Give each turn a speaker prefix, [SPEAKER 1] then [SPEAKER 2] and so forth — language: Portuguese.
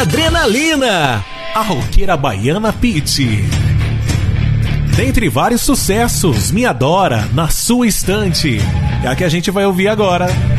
[SPEAKER 1] Adrenalina, a roqueira baiana Pitty. Dentre vários sucessos, Me Adora, Na Sua Estante. É a que a gente vai ouvir agora.